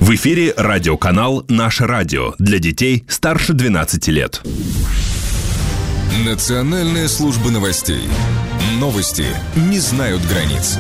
В эфире радиоканал «Наше радио» для детей старше 12 лет. Национальная служба новостей. Новости не знают границ.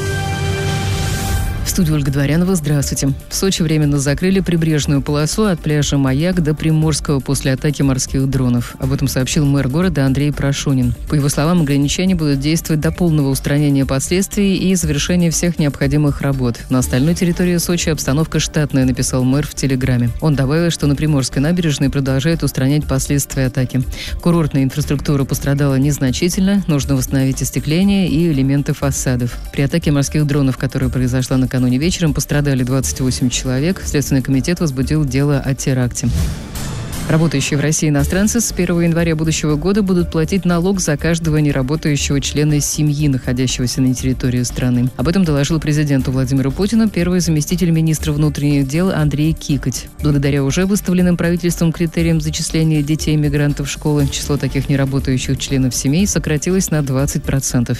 В студии Ольга Дворянова. Здравствуйте. В Сочи временно закрыли прибрежную полосу от пляжа Маяк до Приморского после атаки морских дронов. Об этом сообщил мэр города Андрей Прошунин. По его словам, ограничения будут действовать до полного устранения последствий и завершения всех необходимых работ. На остальной территории Сочи обстановка штатная, написал мэр в Телеграме. Он добавил, что на Приморской набережной продолжает устранять последствия атаки. Курортная инфраструктура пострадала незначительно, нужно восстановить остекление и элементы фасадов. При атаке морских дронов, которая произошла накануне вечером, пострадали 28 человек. Следственный комитет возбудил дело о теракте. Работающие в России иностранцы с 1 января будущего года будут платить налог за каждого неработающего члена семьи, находящегося на территории страны. Об этом доложил президенту Владимиру Путину первый заместитель министра внутренних дел Андрей Кикоть. Благодаря уже выставленным правительством критериям зачисления детей-мигрантов в школы, число таких неработающих членов семей сократилось на 20%.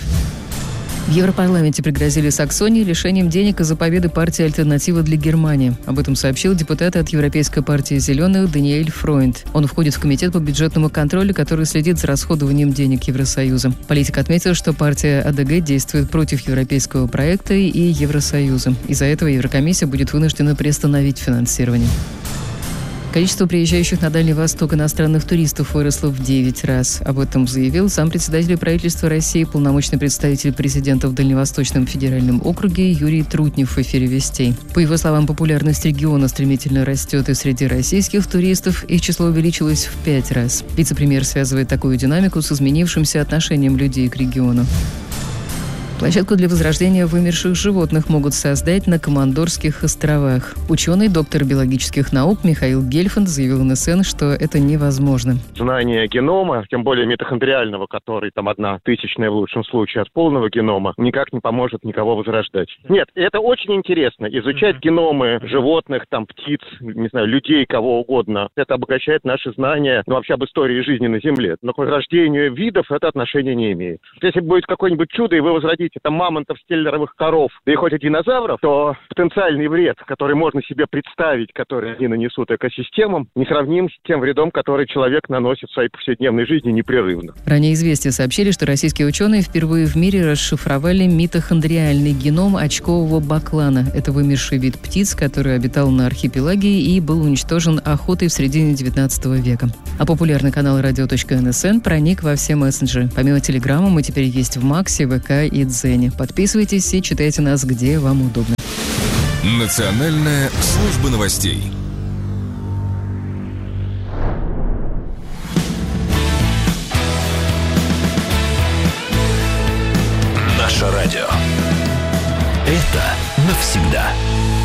В Европарламенте пригрозили Саксонии лишением денег из-за победы партии «Альтернатива для Германии». Об этом сообщил депутат от Европейской партии «Зеленых» Даниэль Фройнд. Он входит в комитет по бюджетному контролю, который следит за расходованием денег Евросоюза. Политик отметил, что партия АДГ действует против европейского проекта и Евросоюза. Из-за этого Еврокомиссия будет вынуждена приостановить финансирование. Количество приезжающих на Дальний Восток иностранных туристов выросло в 9 раз. Об этом заявил зампредседателя правительства России, полномочный представитель президента в Дальневосточном федеральном округе Юрий Трутнев в эфире «Вестей». По его словам, популярность региона стремительно растет и среди российских туристов. Их число увеличилось в 5 раз. Вице-премьер связывает такую динамику с изменившимся отношением людей к региону. Площадку для возрождения вымерших животных могут создать на Командорских островах. Ученый, доктор биологических наук Михаил Гельфанд заявил НСН, что это невозможно. Знание генома, тем более митохондриального, который там 1/1000 в лучшем случае от полного генома, никак не поможет никого возрождать. Нет, это очень интересно. Изучать геномы животных, там, птиц, не знаю, людей, кого угодно. Это обогащает наши знания, вообще об истории жизни на Земле. Но к возрождению видов это отношения не имеет. Если будет какое-нибудь чудо, и вы возродите там мамонтов, стеллеровых коров, да и хоть и динозавров, то потенциальный вред, который можно себе представить, который они нанесут экосистемам, не сравним с тем вредом, который человек наносит в своей повседневной жизни непрерывно. Ранее «Известия» сообщили, что российские ученые впервые в мире расшифровали митохондриальный геном очкового баклана. Это вымерший вид птиц, который обитал на архипелаге и был уничтожен охотой в середине 19 века. А популярный канал radio.nsn проник во все мессенджеры. Помимо Телеграма мы теперь есть в Максе, ВК и Дзене. Подписывайтесь и читайте нас, где вам удобно. Национальная служба новостей. Наше радио. Это навсегда.